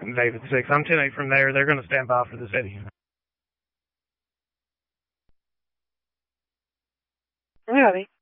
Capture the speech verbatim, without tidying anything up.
David six. I'm ten eight from there. They're going to stand by for the city. Ready.